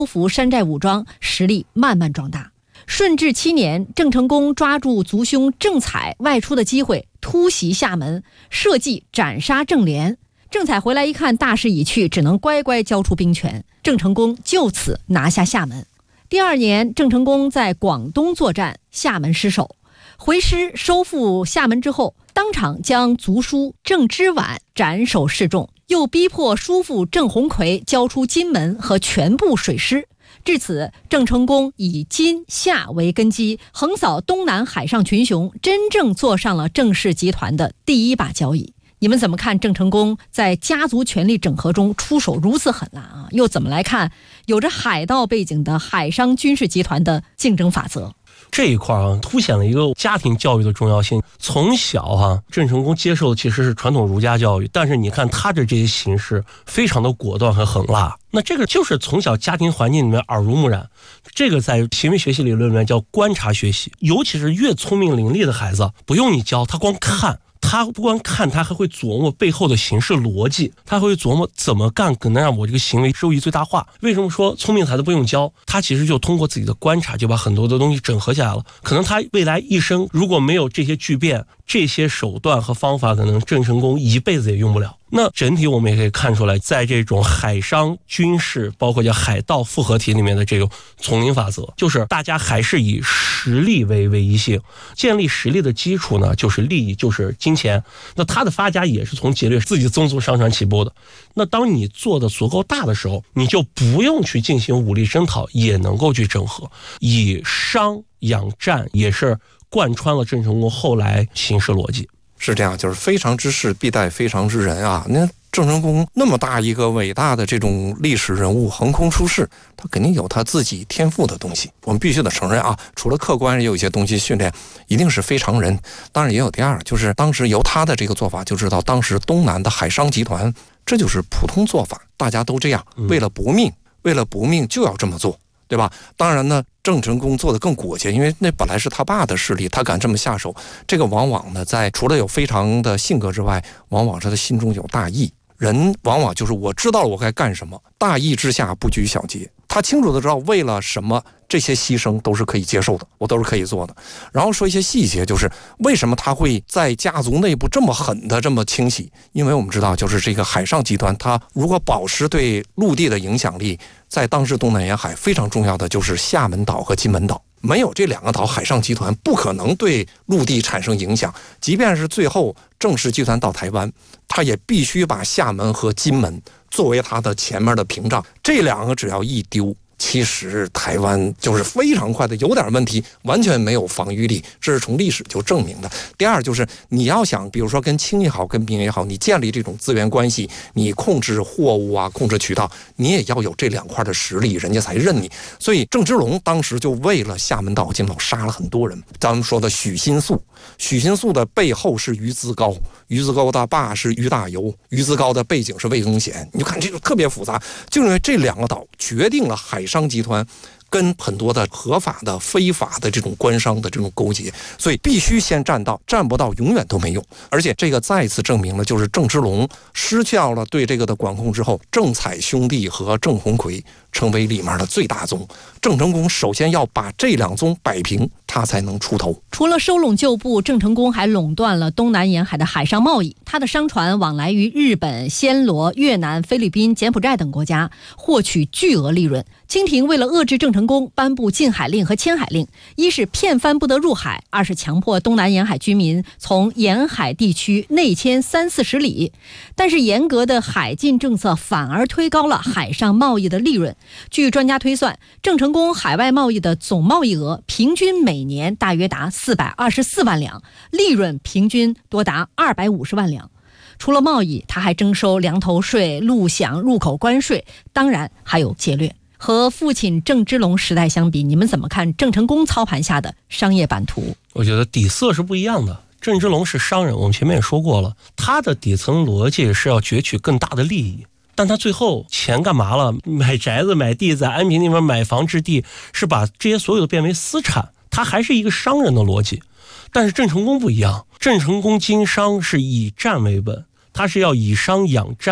服山寨武装，实力慢慢壮大。顺治7年，郑成功抓住族兄郑采外出的机会，突袭厦门，设计斩杀郑联。郑采回来一看，大势已去，只能乖乖交出兵权。郑成功就此拿下厦门。第2年，郑成功在广东作战，厦门失守。回师收复厦门之后，当场将族叔郑芝琬斩首示众，又逼迫叔父郑鸿逵交出金门和全部水师。至此，郑成功以金厦为根基，横扫东南海上群雄，真正坐上了郑氏集团的第一把交椅。你们怎么看郑成功在家族权力整合中出手如此狠辣啊？又怎么来看有着海盗背景的海商军事集团的竞争法则？ 这一块凸显了一个家庭教育的重要性。从小郑成功接受的其实是传统儒家教育，但是你看他的这些形式非常的果断和狠辣。那这个就是从小家庭环境里面耳濡目染，这个在行为学习理论里面叫观察学习。尤其是越聪明伶俐的孩子，不用你教，他光看。他不光看，他还会琢磨背后的形式逻辑，他会琢磨怎么干可能让我这个行为收益最大化。为什么说聪明孩子不用教？他其实就通过自己的观察，就把很多的东西整合起来了。可能他未来一生如果没有这些巨变，这些手段和方法，可能郑成功一辈子也用不了。那整体我们也可以看出来，在这种海商军事包括叫海盗复合体里面的这种丛林法则，就是大家还是以实力为唯一性，建立实力的基础呢就是利益，就是金钱。那他的发家也是从劫掠自己宗族商船起步的。那当你做的足够大的时候，你就不用去进行武力征讨，也能够去整合，以商养战，也是贯穿了郑成功后来行事逻辑。 是这样，就是非常之事必待非常之人啊。那郑成功那么大一个伟大的这种历史人物横空出世，他肯定有他自己天赋的东西，我们必须得承认啊。除了客观也有一些东西训练一定是非常人，当然也有第二，就是当时由他的这个做法就知道，当时东南的海商集团这就是普通做法，大家都这样，为了搏命就要这么做，对吧？当然呢，郑成功做得更果决，因为那本来是他爸的势力，他敢这么下手，这个往往呢，在除了有非常的性格之外，往往是他心中有大义。人往往就是我知道了我该干什么，大义之下不拘小节。他清楚的知道为了什么这些牺牲都是可以接受的，我都是可以做的。然后说一些细节，就是为什么他会在家族内部这么狠的这么清洗？因为我们知道，就是这个海上集团，它如果保持对陆地的影响力，在当时东南沿海非常重要的就是厦门岛和金门岛。没有这两个岛，海上集团不可能对陆地产生影响。即便是最后郑氏集团到台湾，他也必须把厦门和金门作为他的前面的屏障。这两个只要一丢，其实台湾就是非常快的有点问题，完全没有防御力，这是从历史就证明的。第二就是你要想比如说跟清也好跟明也好，你建立这种资源关系，你控制货物啊，控制渠道，你也要有这两块的实力，人家才认你。所以郑芝龙当时就为了厦门岛金门岛杀了很多人。咱们说的许新素，许新素的背后是于资高，于资高的爸是于大猷，于资高的背景是魏忠贤。你就看这个特别复杂，就因为这两个岛决定了海商集团跟很多的合法的非法的这种官商的这种勾结，所以必须先占道，占不到永远都没用。而且这个再次证明了，就是郑芝龙失掉了对这个的管控之后，郑采兄弟和郑鸿逵成为里面的最大宗。郑成功首先要把这两宗摆平，他才能出头。 除了收拢旧部，郑成功还垄断了东南沿海的海上贸易。他的商船往来于日本、暹罗、越南、菲律宾、柬埔寨等国家，获取巨额利润。清廷为了遏制郑成功，颁布禁海令和迁海令，一是骗帆不得入海，二是强迫东南沿海居民从沿海地区内迁30-40里。但是严格的海禁政策反而推高了海上贸易的利润。据专家推算，郑成功海外贸易的总贸易额平均每年大约达424万两，利润平均多达250万两。除了贸易，他还征收粮头税、陆饷、入口关税，当然还有劫掠。和父亲郑芝龙时代相比，你们怎么看郑成功操盘下的商业版图？ 我觉得底色是不一样的。郑芝龙是商人，我们前面也说过了，他的底层逻辑是要攫取更大的利益，但他最后钱干嘛了？买宅子买地，在安平那边买房置地，是把这些所有的变为私产，他还是一个商人的逻辑。但是郑成功不一样，郑成功经商是以战为本，他是要以商养战，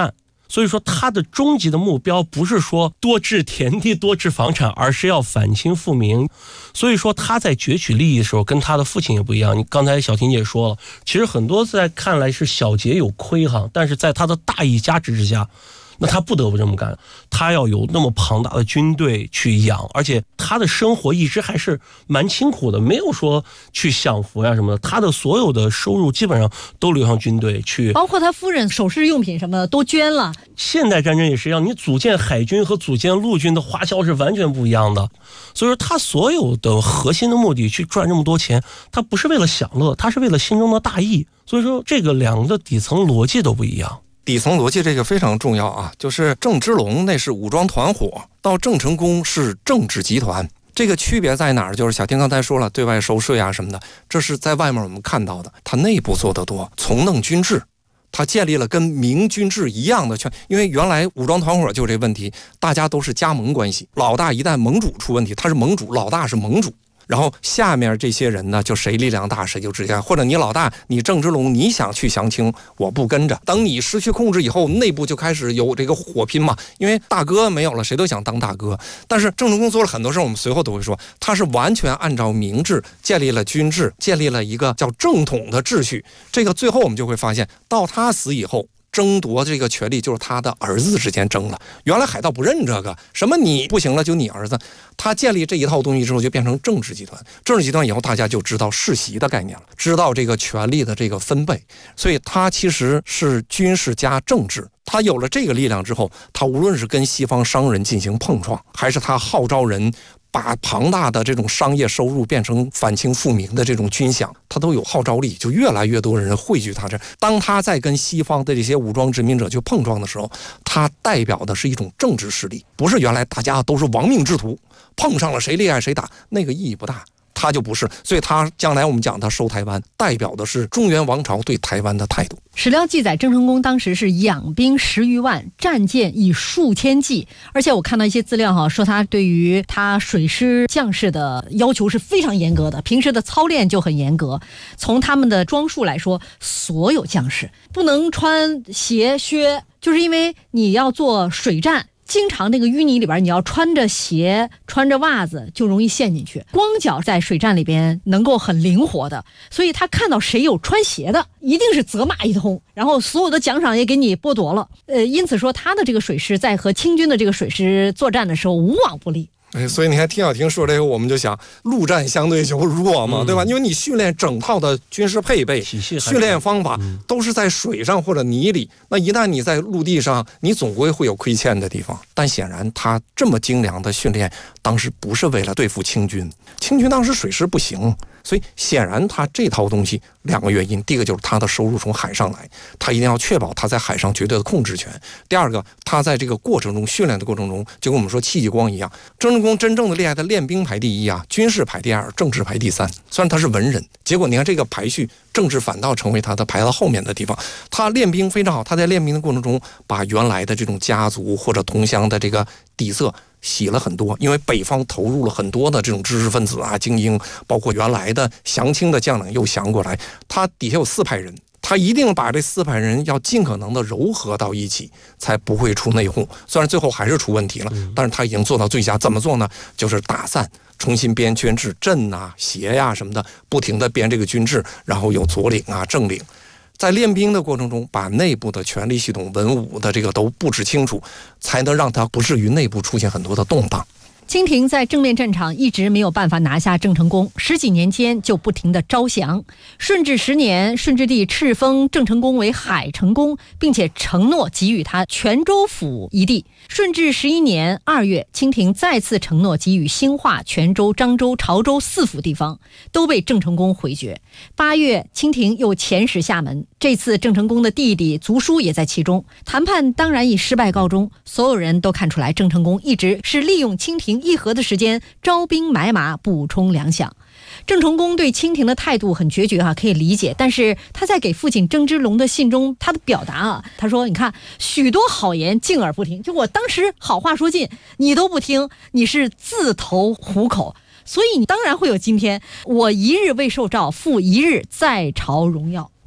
所以说他的终极的目标不是说多置田地多置房产，而是要反清复明。所以说他在攫取利益的时候跟他的父亲也不一样。你刚才小婷姐说了，其实很多在看来是小节有亏哈，但是在他的大义加持之下，那他不得不这么干，他要有那么庞大的军队去养，而且他的生活一直还是蛮清苦的，没有说去享福呀什么的，他的所有的收入基本上都流向军队去， 包括他夫人首饰用品什么的都捐了。 现代战争也是一样，你组建海军和组建陆军的花销是完全不一样的。所以说他所有的核心的目的去赚这么多钱，他不是为了享乐，他是为了心中的大义。所以说这个两个的底层逻辑都不一样。 底层逻辑这个非常重要啊，就是郑芝龙那是武装团伙，到郑成功是政治集团，这个区别在哪儿？就是小婷刚才说了，对外收税啊什么的，这是在外面我们看到的，他内部做得多，从弄军制，他建立了跟明军制一样的权，因为原来武装团伙就这问题，大家都是加盟关系，老大一旦盟主出问题，他是盟主，老大是盟主。然后下面这些人呢，就谁力量大谁就直接，或者你老大，你郑芝龙你想去降清，我不跟着。等你失去控制以后，内部就开始有这个火拼嘛，因为大哥没有了，谁都想当大哥。但是郑成功做了很多事，我们随后都会说，他是完全按照明制建立了军制，建立了一个叫正统的秩序。这个最后我们就会发现，到他死以后，争夺这个权力就是他的儿子之间争了。原来海盗不认这个，什么你不行了就你儿子。他建立这一套东西之后，就变成政治集团。政治集团以后，大家就知道世袭的概念了，知道这个权力的这个分配。所以他其实是军事加政治。他有了这个力量之后，他无论是跟西方商人进行碰撞，还是他号召人把庞大的这种商业收入变成反清复明的这种军饷，他都有号召力，就越来越多人汇聚他这。当他在跟西方的这些武装殖民者去碰撞的时候，他代表的是一种政治势力，不是原来大家都是亡命之徒，碰上了谁厉害谁打，那个意义不大。他就不是，所以他将来我们讲他收台湾，代表的是中原王朝对台湾的态度。 史料记载，郑成功当时是养兵10余万，战舰以数千计，而且我看到一些资料说他对于他水师将士的要求是非常严格的，平时的操练就很严格。从他们的装束来说，所有将士不能穿鞋靴，就是因为你要做水战。经常那个淤泥里边，你要穿着鞋穿着袜子就容易陷进去，光脚在水战里边能够很灵活的，所以他看到谁有穿鞋的一定是责骂一通，然后所有的奖赏也给你剥夺了。因此说他的这个水师在和清军的这个水师作战的时候无往不利。 所以你看听小婷说这个，我们就想陆战相对就弱嘛，对吧？因为你训练整套的军事配备、训练方法都是在水上或者泥里，那一旦你在陆地上，你总归会有亏欠的地方。但显然他这么精良的训练，当时不是为了对付清军，清军当时水师不行。所以显然他这套东西2个原因，第一个就是他的收入从海上来，他一定要确保他在海上绝对的控制权。第二个，他在这个过程中训练的过程中，就跟我们说戚继光一样，郑成功真正的厉害的练兵排第一啊，军事排第二，政治排第三。虽然他是文人，结果你看这个排序，政治反倒成为他的排到后面的地方。他练兵非常好，他在练兵的过程中把原来的这种家族或者同乡的这个底色洗了很多，因为北方投入了很多的这种知识分子啊、精英，包括原来的降清的将领又降过来，他底下有4派人，他一定把这4派人要尽可能的糅合到一起，才不会出内讧。虽然最后还是出问题了，但是他已经做到最佳。怎么做呢？就是打散，重新编军制，镇啊、协呀什么的，不停的编这个军制，然后有左领啊、正领。在练兵的过程中，把内部的权力系统、文武的这个都布置清楚，才能让他不至于内部出现很多的动荡。 清廷在正面战场一直没有办法拿下郑成功，10几年间就不停地招降。顺治10年，顺治帝敕封郑成功为海成公，并且承诺给予他泉州府一地。顺治11年2月，清廷再次承诺给予兴化、泉州、漳州、潮州4府地方，都被郑成功回绝。8月，清廷又遣使厦门，这次郑成功的弟弟族叔也在其中。谈判当然以失败告终，所有人都看出来郑成功一直是利用清廷议和的时间招兵买马，补充粮饷。郑成功对清廷的态度很决绝可以理解，但是他在给父亲郑芝龙的信中，他的表达他说你看许多好言敬而不听，就我当时好话说尽你都不听，你是自投虎口，所以你当然会有今天我一日未受诏，复一日在朝荣耀。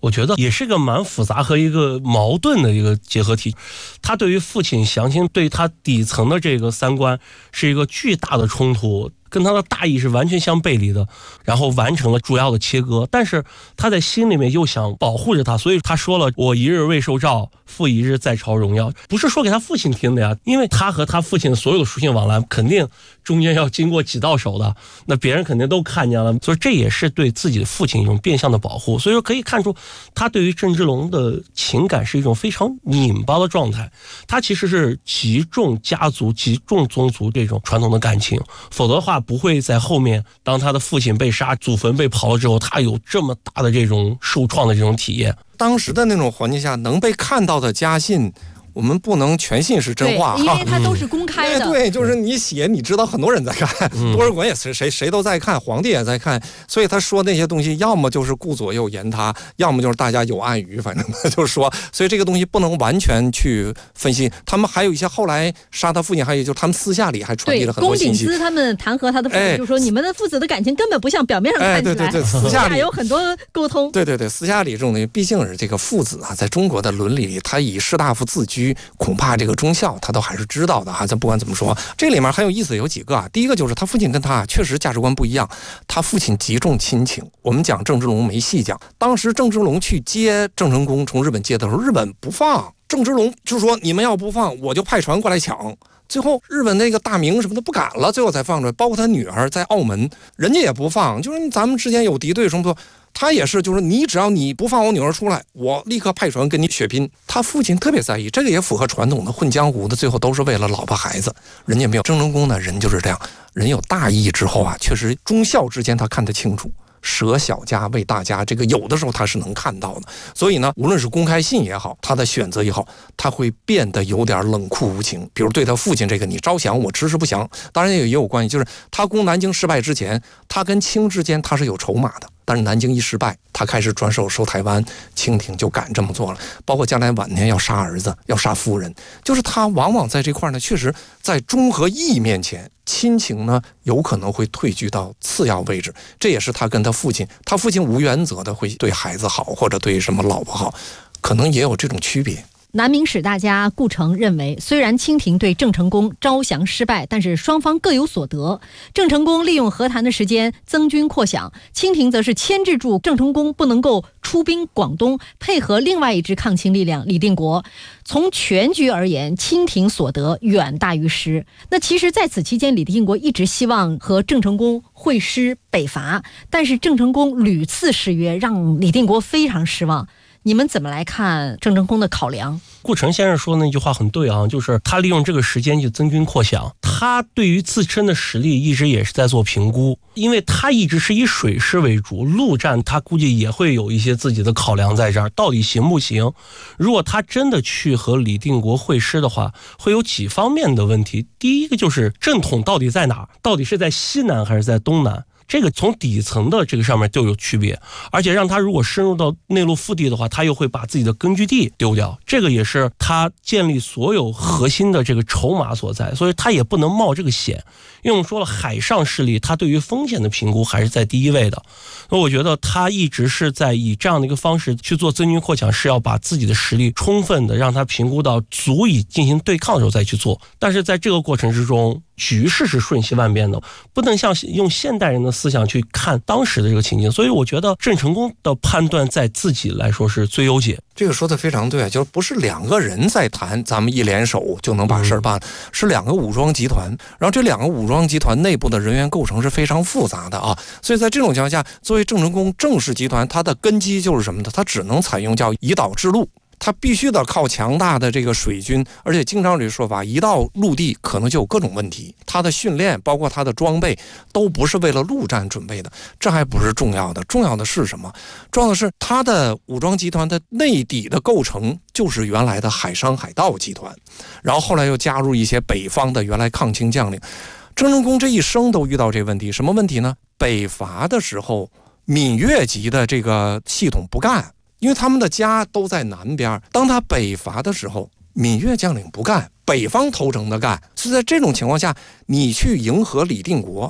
我觉得也是个蛮复杂和一个矛盾的一个结合体。他对于父亲降清，对他底层的这个三观是一个巨大的冲突，跟他的大义是完全相背离的，然后完成了主要的切割。但是他在心里面又想保护着他，所以他说了，我一日未受诏，复一日在朝荣耀，不是说给他父亲听的呀，因为他和他父亲的所有的书信往来肯定中间要经过几道手的，那别人肯定都看见了，所以这也是对自己的父亲一种变相的保护。所以说可以看出他对于郑芝龙的情感是一种非常拧巴的状态，他其实是极重家族极重宗族这种传统的感情，否则的话不会在后面当他的父亲被杀，祖坟被刨了之后，他有这么大的这种受创的这种体验。 当时的那种环境下能被看到的家信，我们不能全信是真话， 因为它都是公开的。 对，就是你写，你知道很多人在看，多尔衮也是谁都在看，皇帝也在看，所以他说那些东西，要么就是顾左右言他，要么就是大家有暗语，反正就是说，所以这个东西不能完全去分析。他们还有一些后来杀他父亲，还有就是他们私下里还传递了很多信息。 龚秉思他们弹劾他的父亲，就说你们的父子的感情根本不像表面上看起来， 对，私下里有很多沟通。 对，私下里这种东西，毕竟是这个父子啊，在中国的伦理里，他以士大夫自居，恐怕这个忠孝他都还是知道的哈。咱不管怎么说，这里面很有意思有几个啊。第一个就是他父亲跟他确实价值观不一样，他父亲极重亲情。我们讲郑芝龙没细讲，当时郑芝龙去接郑成功从日本接的时候，日本不放，郑芝龙就说你们要不放，我就派船过来抢。最后日本那个大明什么的不敢了，最后才放出来。包括他女儿在澳门，人家也不放，就是咱们之间有敌对什么的。他也是，就是你只要你不放我女儿出来，我立刻派船跟你血拼。他父亲特别在意，这个也符合传统的混江湖的，最后都是为了老婆孩子。人家没有，郑成功呢，人就是这样，人有大义之后啊，确实忠孝之间他看得清楚。舍小家为大家，这个有的时候他是能看到的。所以呢，无论是公开信也好，他的选择也好，他会变得有点冷酷无情。比如对他父亲这个，你招降我迟迟不降，当然也有关系，就是他攻南京失败之前，他跟清之间他是有筹码的。但是南京一失败，他开始转手收台湾，清廷就敢这么做了。包括将来晚年要杀儿子，要杀夫人，就是他往往在这块呢，确实在忠和义面前，亲情呢有可能会退居到次要位置。这也是他跟他父亲无原则的会对孩子好，或者对什么老婆好，可能也有这种区别。 南明史大家顾城认为，虽然清廷对郑成功招降失败，但是双方各有所得。郑成功利用和谈的时间增军扩饷，清廷则是牵制住郑成功不能够出兵广东，配合另外一支抗清力量李定国。从全局而言，清廷所得远大于失。那其实在此期间，李定国一直希望和郑成功会师北伐，但是郑成功屡次失约，让李定国非常失望。你们怎么来看郑成功的考量？ 顾城先生说那句话很对啊，就是他利用这个时间去增军扩饷，他对于自身的实力一直也是在做评估，因为他一直是以水师为主，陆战他估计也会有一些自己的考量在这儿，到底行不行？如果他真的去和李定国会师的话，会有几方面的问题。第一个就是正统到底在哪，到底是在西南还是在东南？这个从底层的这个上面就有区别，而且让他如果深入到内陆腹地的话，他又会把自己的根据地丢掉，这个也是他建立所有核心的这个筹码所在，所以他也不能冒这个险。因为我们说了，海上势力他对于风险的评估还是在第一位的，那我觉得他一直是在以这样的一个方式去做增军扩饷，是要把自己的实力充分的让他评估到足以进行对抗的时候再去做。但是在这个过程之中，局势是瞬息万变的，不能像用现代人的思想去看当时的这个情境，所以我觉得郑成功的判断在自己来说是最优解。 这个说的非常对，就是不是两个人在谈，咱们一联手就能把事儿办，是两个武装集团，然后这两个武装集团内部的人员构成是非常复杂的啊，所以在这种情况下，作为郑成功郑氏集团，它的根基就是什么呢？它只能采用叫以岛制陆。他必须得靠强大的这个水军，而且经常有这说法，一到陆地可能就有各种问题。他的训练，包括他的装备，都不是为了陆战准备的。这还不是重要的，重要的是什么？重要的是他的武装集团的内底的构成就是原来的海商海盗集团，然后后来又加入一些北方的原来抗清将领。郑成功这一生都遇到这问题，什么问题呢？北伐的时候，闽粤籍的这个系统不干。因为他们的家都在南边，当他北伐的时候，闽粤将领不干，北方投诚的干。是在这种情况下，你去迎合李定国，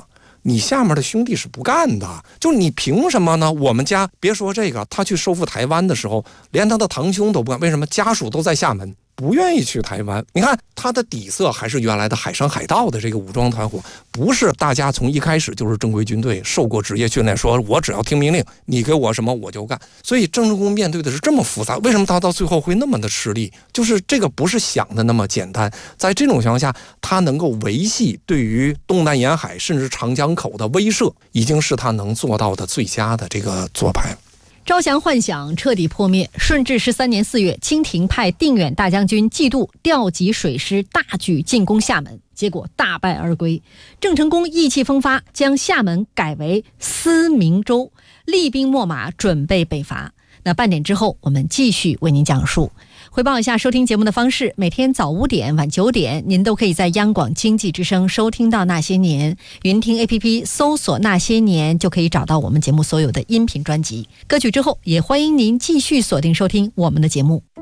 你下面的兄弟是不干的。就是你凭什么呢？我们家别说这个，他去收复台湾的时候，连他的堂兄都不干，为什么？家属都在厦门，不愿意去台湾。你看他的底色还是原来的海上海盗的这个武装团伙，不是大家从一开始就是正规军队，受过职业训练，说我只要听命令，你给我什么我就干。所以郑成功面对的是这么复杂，为什么他到最后会那么的吃力？就是这个不是想的那么简单。在这种情况下，他能够维系对于东南沿海甚至长江口的威慑，已经是他能做到的最佳的这个做派。 招降幻想彻底破灭。顺治13年4月，清廷派定远大将军季度调集水师，大举进攻厦门，结果大败而归。郑成功意气风发，将厦门改为思明州，厉兵秣马，准备北伐。那半点之后，我们继续为您讲述。汇报一下收听节目的方式，每天早5点、晚9点，您都可以在央广经济之声收听到《那些年》，云听 APP 搜索《那些年》就可以找到我们节目所有的音频专辑。歌曲之后，也欢迎您继续锁定收听我们的节目。